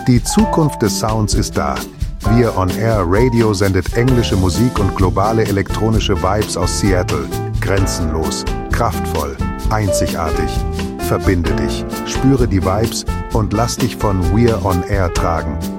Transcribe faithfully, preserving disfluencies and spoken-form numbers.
Die Zukunft des Sounds ist da. Wir On Air Radio sendet englische Musik und globale elektronische Vibes aus Seattle. Grenzenlos, kraftvoll, einzigartig. Verbinde dich, spüre die Vibes und lass dich von We're On Air tragen.